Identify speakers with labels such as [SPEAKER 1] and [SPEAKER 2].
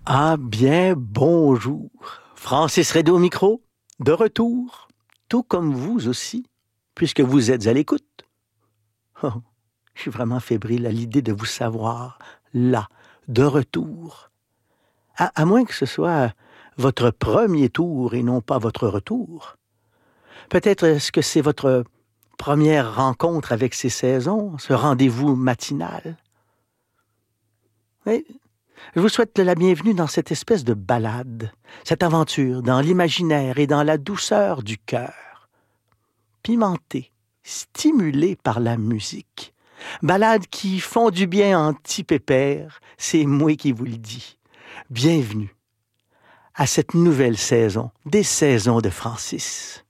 [SPEAKER 1] Ah bien, bonjour. Francis Redé au micro, de retour, tout comme vous aussi, puisque vous êtes à l'écoute. Oh, je suis vraiment fébrile à l'idée de vous savoir là, de retour. À moins que ce soit votre premier tour et non pas votre retour. Peut-être est-ce que c'est votre première rencontre avec ces saisons, ce rendez-vous matinal. Oui, je vous souhaite la bienvenue dans cette espèce de balade, cette aventure dans l'imaginaire et dans la douceur du cœur. Pimentée, stimulée par la musique. Balade qui font du bien en petit pépère, c'est moi qui vous le dis. Bienvenue à cette nouvelle saison des saisons de Francis.